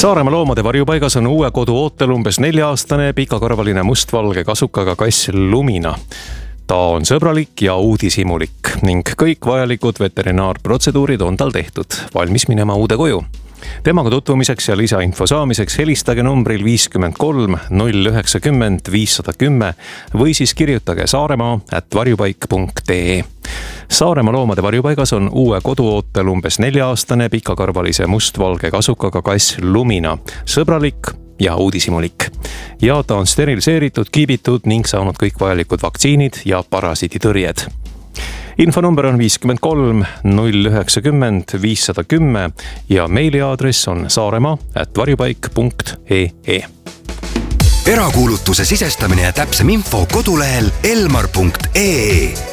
Saaremaa loomade varjupaigas on uue kodu ootel umbes 4-aastane pikakarvaline mustvalge kasukaga kass Lumina. Ta on sõbralik ja uudishimulik ning kõik vajalikud veterinaarprotseduurid on tal tehtud, valmis minema uude koju. Temaga tutvumiseks ja lisainfo saamiseks helistage numbril 53 090 510 või siis kirjutage saaremaa@varjupaik.ee. Saaremaa loomade varjupaigas on uue kodu ootel umbes 4-aastane pikakarvalise mustvalge kasukaga kass Lumina, sõbralik ja uudishimulik. Ja ta on steriliseeritud, kiibitud ning saanud kõik vajalikud vaktsiinid ja parasiiditõrjed. Infonumber on 53 090 510 ja meiliaadress on saaremaa@varjupaik.ee. Erakuulutuse sisestamine ja täpsem info kodulehel elmar.ee.